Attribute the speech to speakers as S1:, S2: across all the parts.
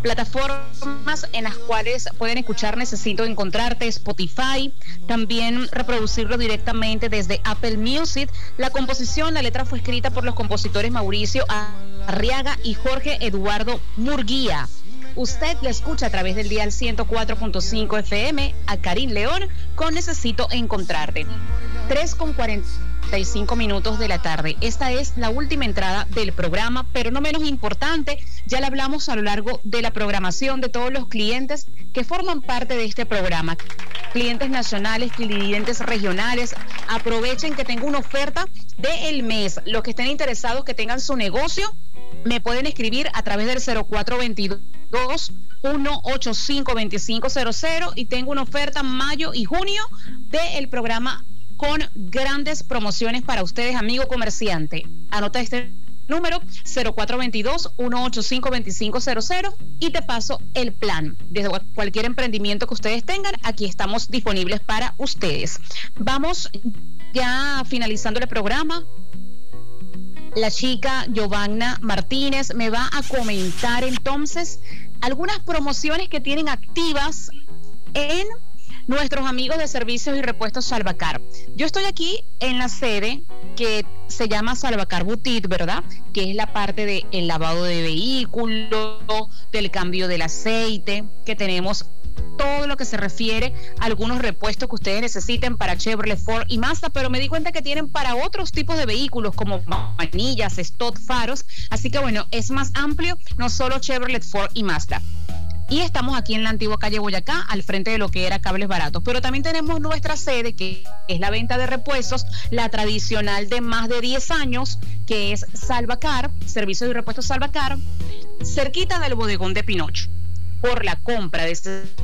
S1: plataformas en las cuales pueden escuchar Necesito Encontrarte, Spotify, también reproducirlo directamente desde Apple Music. La composición, la letra fue escrita por los compositores Mauricio Arriaga y Jorge Eduardo Murguía. Usted la escucha a través del dial 104.5 FM a Karim León con Necesito Encontrarte. 3:45 de la tarde. Esta es la última entrada del programa, pero no menos importante, ya le hablamos a lo largo de la programación de todos los clientes que forman parte de este programa. Clientes nacionales, clientes regionales, aprovechen que tengo una oferta del mes. Los que estén interesados, que tengan su negocio, me pueden escribir a través del 0422-185-2500 y tengo una oferta mayo y junio del programa con grandes promociones para ustedes, amigo comerciante. Anota este número 0422-185-2500 y te paso el plan. Desde cualquier emprendimiento que ustedes tengan, aquí estamos disponibles para ustedes. Vamos ya finalizando el programa. La chica Giovanna Martínez me va a comentar entonces algunas promociones que tienen activas en nuestros amigos de Servicios y Repuestos Salvacar. Yo estoy aquí en la sede que se llama Salvacar Boutique, ¿verdad? Que es la parte del lavado de vehículos, del cambio del aceite, que tenemos todo lo que se refiere a algunos repuestos que ustedes necesiten para Chevrolet, Ford y Mazda, pero me di cuenta que tienen para otros tipos de vehículos como manillas, stop, faros, así que bueno, es más amplio, no solo Chevrolet, Ford y Mazda. Y estamos aquí en la antigua calle Boyacá, al frente de lo que era Cables Baratos. Pero también tenemos nuestra sede, que es la venta de repuestos, la tradicional de más de 10 años, que es Salvacar, Servicios y Repuestos Salvacar, cerquita del bodegón de Pinocho. Por la compra de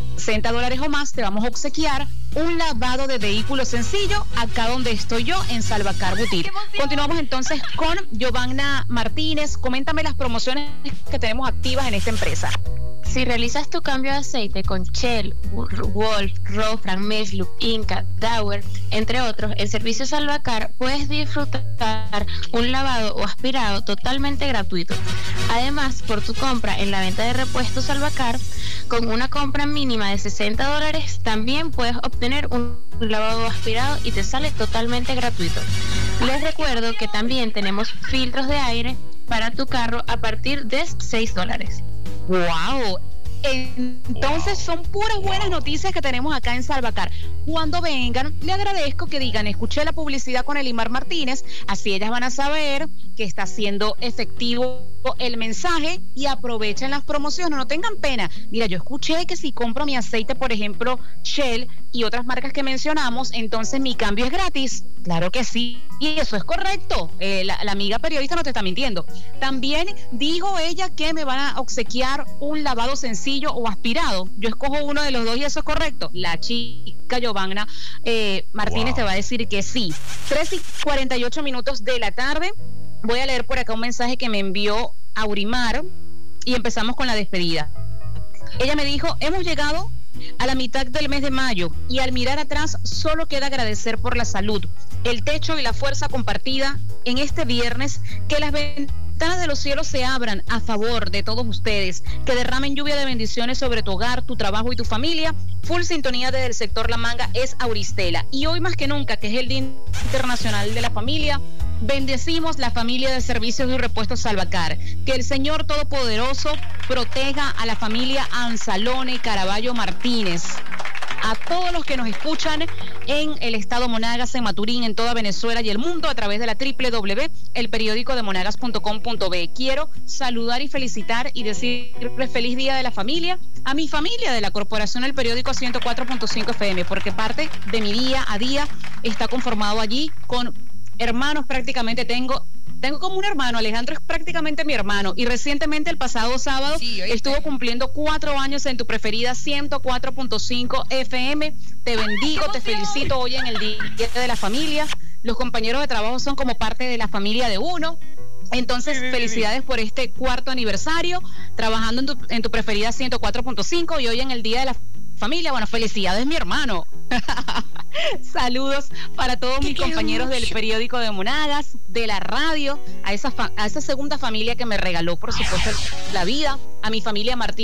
S1: $60 o más, te vamos a obsequiar un lavado de vehículo sencillo acá donde estoy yo, en Salvacar Boutique. Continuamos entonces con Giovanna Martínez. Coméntame las promociones que tenemos activas en esta empresa.
S2: Si realizas tu cambio de aceite con Shell, Wolf, Rofran, Meshloop, Inca, Dauer, entre otros, en Servicio Salvacar puedes disfrutar un lavado o aspirado totalmente gratuito. Además, por tu compra en la venta de repuestos Salvacar, con una compra mínima de $60, también puedes obtener un lavado o aspirado y te sale totalmente gratuito. Les recuerdo que también tenemos filtros de aire para tu carro a partir de $6.
S1: ¡Wow! Entonces son puras buenas noticias que tenemos acá en Salvacar. Cuando vengan, le agradezco que digan, escuché la publicidad con Elimar Martínez, así ellas van a saber que está siendo efectivo el mensaje y aprovechen las promociones, no tengan pena. Mira, yo escuché que si compro mi aceite, por ejemplo, Shell y otras marcas que mencionamos, entonces mi cambio es gratis. Claro que sí, y eso es correcto. La amiga periodista no te está mintiendo. También dijo ella que me van a obsequiar un lavado sencillo o aspirado. Yo escojo uno de los dos y eso es correcto. La chica Giovanna Martínez te va a decir que sí. 3:48 de la tarde. Voy a leer por acá un mensaje que me envió Aurimar y empezamos con la despedida. Ella me dijo, hemos llegado a la mitad del mes de mayo y al mirar atrás solo queda agradecer por la salud, el techo y la fuerza compartida en este viernes, que las ventanas de los cielos se abran a favor de todos ustedes, que derramen lluvia de bendiciones sobre tu hogar, tu trabajo y tu familia. Full sintonía desde el sector La Manga es Auristela, y hoy más que nunca, que es el Día Internacional de la Familia, bendecimos la familia de Servicios y Repuestos Salvacar. Que el Señor Todopoderoso proteja a la familia Anzalone Caraballo Martínez. A todos los que nos escuchan en el estado Monagas, en Maturín, en toda Venezuela y el mundo a través de la www.elperiodicodemonagas.com.be. Quiero saludar y felicitar y decirles feliz Día de la Familia a mi familia de la Corporación El Periódico 104.5 FM, porque parte de mi día a día está conformado allí con hermanos. Prácticamente tengo como un hermano. Alejandro es prácticamente mi hermano, y recientemente el pasado sábado estuvo cumpliendo 4 años en tu preferida 104.5 FM. Te bendigo, te felicito hoy en el Día de la Familia. Los compañeros de trabajo son como parte de la familia de uno. Entonces, felicidades por este 4º aniversario, trabajando en tu preferida 104.5 y hoy en el Día de la Familia. Bueno, felicidades, mi hermano. Saludos para todos mis compañeros del periódico de Monagas, de la radio, a esa segunda familia que me regaló, por supuesto, la vida, a mi familia Martínez.